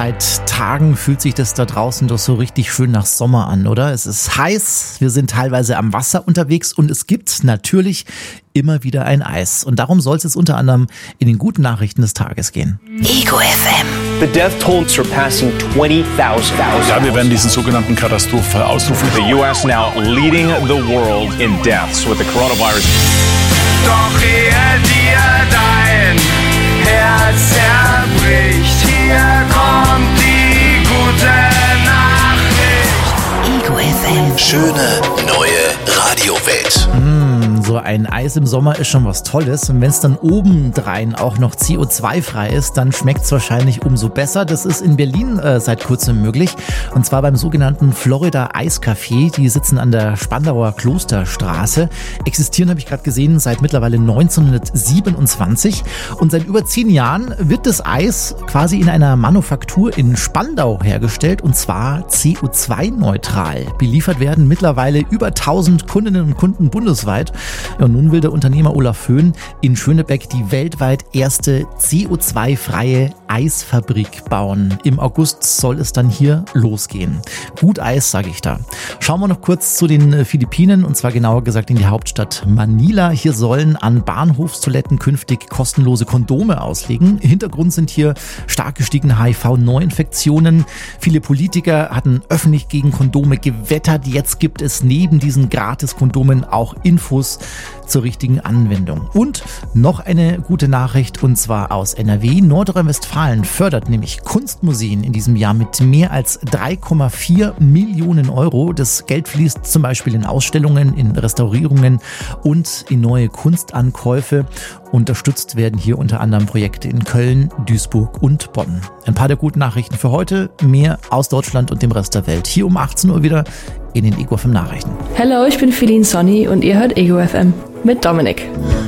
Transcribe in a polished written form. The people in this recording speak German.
Seit Tagen fühlt sich das da draußen doch so richtig schön nach Sommer an, oder? Es ist heiß, wir sind teilweise am Wasser unterwegs und es gibt natürlich immer wieder ein Eis. Und darum soll es jetzt unter anderem in den guten Nachrichten des Tages gehen. Ego FM. The death toll surpassing 20,000. Ja, wir werden diesen sogenannten Katastrophenfall ausrufen. The US now leading the world in deaths with the coronavirus. Doch ehe dir dein Herz zerbricht, hier kommt die gute Nachricht. Ego FM. Schöne neue Radiowelt. So ein Eis im Sommer ist schon was Tolles. Und wenn es dann obendrein auch noch CO2-frei ist, dann schmeckt es wahrscheinlich umso besser. Das ist in Berlin seit kurzem möglich. Und zwar beim sogenannten Florida Eiscafé. Die sitzen an der Spandauer Klosterstraße. Existieren, habe ich gerade gesehen, seit mittlerweile 1927. Und seit über 10 Jahren wird das Eis quasi in einer Manufaktur in Spandau hergestellt. Und zwar CO2-neutral. Beliefert werden mittlerweile über 1000 Kundinnen und Kunden bundesweit. Ja, und nun will der Unternehmer Olaf Höhn in Schönebeck die weltweit erste CO2-freie Eisfabrik bauen. Im August soll es dann hier losgehen. Gut Eis, sage ich da. Schauen wir noch kurz zu den Philippinen, und zwar genauer gesagt in die Hauptstadt Manila. Hier sollen an Bahnhofstoiletten künftig kostenlose Kondome ausliegen. Hintergrund sind hier stark gestiegene HIV-Neuinfektionen. Viele Politiker hatten öffentlich gegen Kondome gewettert. Jetzt gibt es neben diesen Gratis-Kondomen auch Infos zur richtigen Anwendung. Und noch eine gute Nachricht, und zwar aus NRW. Nordrhein-Westfalen fördert nämlich Kunstmuseen in diesem Jahr mit mehr als 3,4 Millionen Euro. Das Geld fließt zum Beispiel in Ausstellungen, in Restaurierungen und in neue Kunstankäufe. Unterstützt werden hier unter anderem Projekte in Köln, Duisburg und Bonn. Ein paar der guten Nachrichten für heute. Mehr aus Deutschland und dem Rest der Welt. Hier um 18 Uhr wieder in den Ego FM Nachrichten. Hallo, ich bin Feline Sonny und ihr hört Ego FM mit Dominik.